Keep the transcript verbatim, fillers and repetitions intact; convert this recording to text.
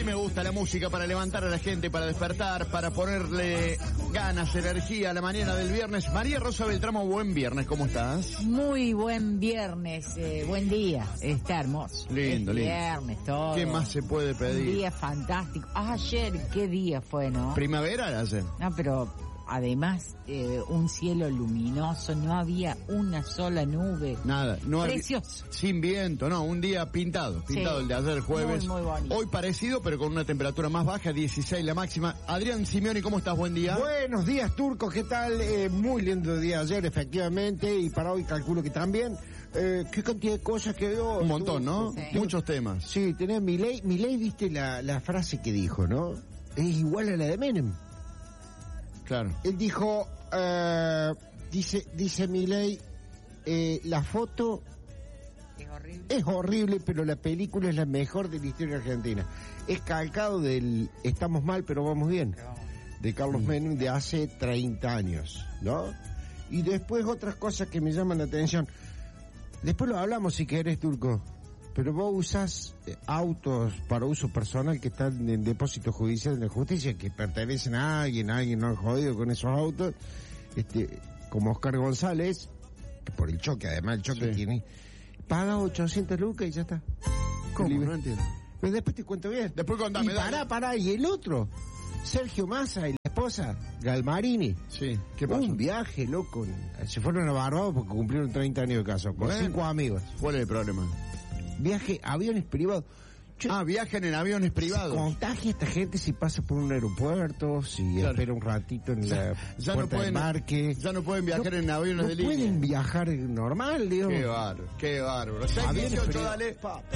Así me gusta la música para levantar a la gente, para despertar, para ponerle ganas, energía a la mañana del viernes. María Rosa Beltramo, buen viernes, ¿cómo estás? Muy buen viernes, eh, buen día, está hermoso. Lindo, es lindo. Viernes, todo. ¿Qué más se puede pedir? Un día fantástico. Ah, ayer, ¿qué día fue, no? ¿Primavera ayer? No, pero además, eh, un cielo luminoso, no había una sola nube. Nada, no Precioso. Había, sin viento, no, un día pintado, pintado Sí, el de ayer jueves. muy, muy bonito. Hoy parecido, pero con una temperatura más baja, dieciséis la máxima. Adrián Simeoni, ¿cómo estás? Buen día. Buenos días, Turco, ¿qué tal? Eh, muy lindo día ayer, efectivamente, y para hoy calculo que también. Eh, qué cantidad de cosas que veo. Un montón, ¿no? Sí. Muchos temas. Sí, tenés Milei. Milei, viste la, la frase que dijo, ¿no? Es igual a la de Menem. Claro. Él dijo, eh, dice, dice Milei, eh, la foto Es horrible. es horrible, pero la película es la mejor de la historia argentina. Es calcado del Estamos mal, pero vamos bien, de Carlos Menem de hace treinta años, ¿no? Y después otras cosas que me llaman la atención. Después lo hablamos si querés, Turco. Pero vos usás eh, autos para uso personal que están en depósito judicial de la justicia, que pertenecen a alguien, alguien no ha jodido con esos autos, este, como Oscar González, que por el choque, además el choque Sí. tiene, paga ochocientas lucas y ya está. ¿Cómo? Libre. No entiendo. Pero después te cuento bien. Después contame, y dale. pará, pará, y el otro, Sergio Massa y la esposa, Galmarini. Sí, ¿qué pasó? Un viaje, loco. Se fueron a Barbados porque cumplieron treinta años de caso, con Bueno. cinco amigos. ¿Cuál es el problema? Viaje, aviones privados. Yo- Ah, viajan en aviones privados. Se contagia esta gente si pasa por un aeropuerto, si Claro. espera un ratito en Ya- la ya no puerta pueden- de embarque. Ya no pueden viajar No- en aviones no de línea. pueden viajar normal, digamos. Qué bárbaro, qué bárbaro. seis Aviones dieciocho, privados. dale.